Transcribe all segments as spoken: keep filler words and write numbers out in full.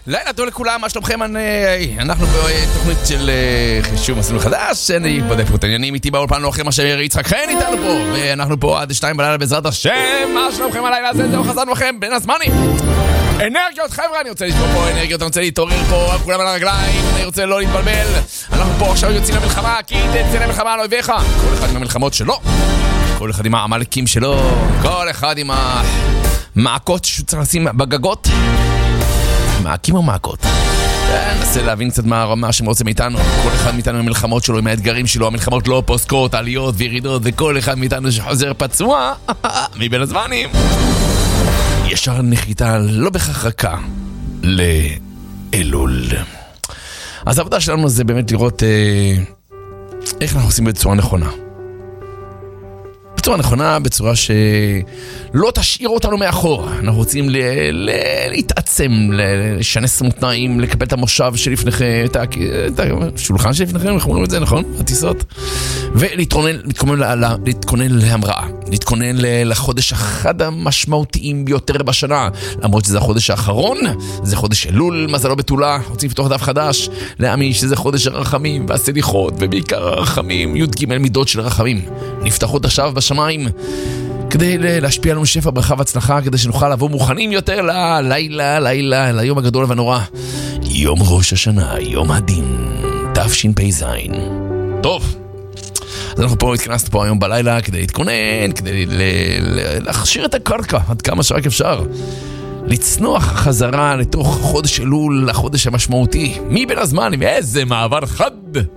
לילה טוב לכולם, מה שלומכם? אנחנו בתוכנית של חישוב מסלול חדש. אני בודק פה את העניינים איתי באולפן, לא אחרי מה שיצחק חן איתנו פה, ואנחנו פה עד שתיים בלילה בעזרת השם. מה שלומכם הלילה הזה? זהו, חזרנו לכם בין הזמנים. אנרגיות, חבר'ה, אני רוצה לשמור פה אנרגיות, אני רוצה להתעורר פה, כולם על הרגליים, אני רוצה לא להתבלבל. אנחנו פה עכשיו יוצאים למלחמה, כי תצא למלחמה על אויביך. כל אחד עם המלחמות שלו, כל אחד עם העמלקים שלו, כל אחד עם המעקות שצריך לשים בגגות. מעקים או מעקות? ננסה להבין קצת מה הרמה שהם רוצים מאיתנו. כל אחד מאיתנו עם המלחמות שלו, עם האתגרים שלו. המלחמות לא פוסקות, עליות וירידות, וכל אחד מאיתנו שחוזר פצוע מבין הזמנים ישר נחיתה לא בכך רכה לאלול. אז העבודה שלנו זה באמת לראות אה, איך אנחנו עושים בצורה נכונה, בצורה נכונה, בצורה שלא תשאיר אותנו מאחור. אנחנו רוצים ל- ל- להתעצם, לשנס מותניים, לקבל את המושב שלפניכם, את, ה- את השולחן שלפניכם, אנחנו אומרים את זה, נכון? הטיסות. ולהתכונן, להתכונן, לה- להתכונן להמראה, להתכונן ל- לחודש אחד המשמעותיים ביותר בשנה. למרות שזה החודש האחרון, זה חודש אלול, מזלו בתולה, רוצים לפתוח דף חדש, להאמין שזה חודש הרחמים והסליחות, ובעיקר הרחמים, י' ג' מידות של רחמים. נפתחות עכשיו בשמיים כדי להשפיע לנו שפע, ברכה והצלחה, כדי שנוכל לבוא מוכנים יותר ללילה, לילה, ליום הגדול והנורא, יום ראש השנה, יום הדין, תשפ"ז. טוב, אז אנחנו פה התכנסנו פה היום בלילה כדי להתכונן, כדי ל- ל- להכשיר את הקרקע עד כמה שרק אפשר, לצנוח חזרה לתוך חודש אלול, החודש המשמעותי, מי בין הזמנים, איזה מעבר חד.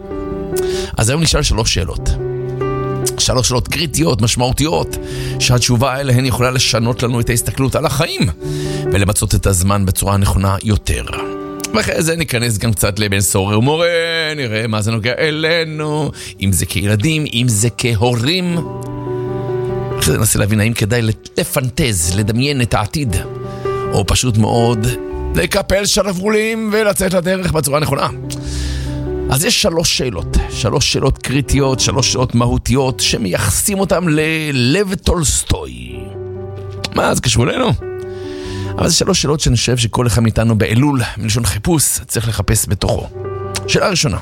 אז היום נשאל שלוש שאלות, שלוש שאלות קריטיות, משמעותיות, שהתשובה אליהן יכולה לשנות לנו את ההסתכלות על החיים ולמצות את הזמן בצורה נכונה יותר. ואחרי זה ניכנס גם קצת לבן סורר ומורה, נראה מה זה נוגע אלינו, אם זה כילדים, אם זה כהורים. אחרי זה ננסה להבין האם כדאי לפנטז, לדמיין את העתיד, או פשוט מאוד לקפל שרבולים ולצאת לדרך בצורה נכונה. אז יש שלוש שאלות, שלוש שאלות קריטיות, שלוש שאלות מהותיות שמייחסים אותם ללב טולסטוי. מה, זה קשור אלינו? אבל זה שלוש שאלות שאני חושב שכל אחד מאיתנו באלול, מלשון חיפוש, צריך לחפש בתוכו. שאלה ראשונה,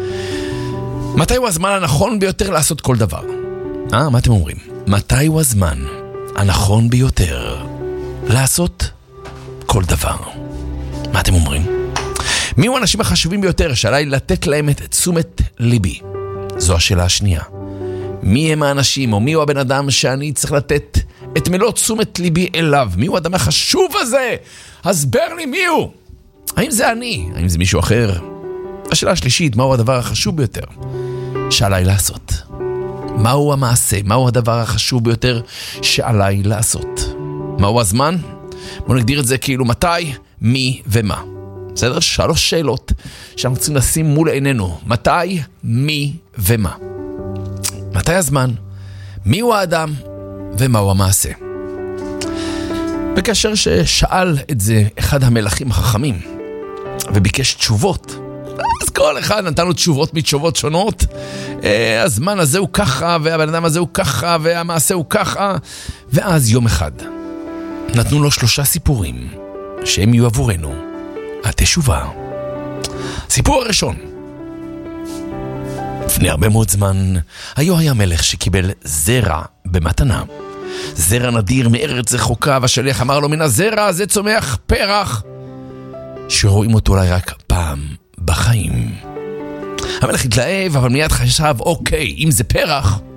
מתי הוא הזמן הנכון ביותר לעשות כל דבר? אה, מה אתם אומרים? מתי הוא הזמן הנכון ביותר לעשות כל דבר? מה אתם אומרים? מי הוא האנשים החשובים ביותר שעליי לתת להם את תשומת ליבי? זו השאלה השנייה. מי הם האנשים, או מי הוא הבן אדם שאני צריך לתת את מלוא תשומת ליבי אליו? מי הוא האדם החשוב הזה? הסבר לי מי הוא. האם זה אני? האם זה מישהו אחר? השאלה השלישית, מהו הדבר החשוב ביותר שעליי לעשות? מהו המעשה? מהו הדבר החשוב ביותר שעליי לעשות? מהו הזמן? בוא נגדיר את זה כאילו מתי, מי ומה. בסדר? שלוש שאלות שאנחנו צריכים לשים מול עינינו. מתי, מי ומה. מתי הזמן, מי הוא האדם ומהו המעשה. וכאשר ששאל את זה אחד המלכים החכמים וביקש תשובות, אז כל אחד נתן לו תשובות מתשובות שונות. הזמן הזה הוא ככה, והבן אדם הזה הוא ככה, והמעשה הוא ככה. ואז יום אחד נתנו לו שלושה סיפורים שהם יהיו עבורנו התשובה. סיפור הראשון. לפני הרבה מאוד זמן היו היה מלך שקיבל זרע במתנה, זרע נדיר מארץ רחוקה, והשליח אמר לו, מן הזרע הזה צומח פרח שרואים אותו אולי רק פעם בחיים. המלך התלהב, אבל מיד חשב, אוקיי, אם זה פרח,